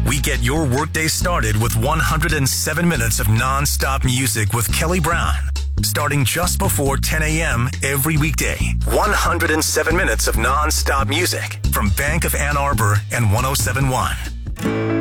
We get your workday started with 107 minutes of non-stop music with Kelly Brown, starting just before 10 a.m. every weekday. 107 minutes of non-stop music from Bank of Ann Arbor and 107.1.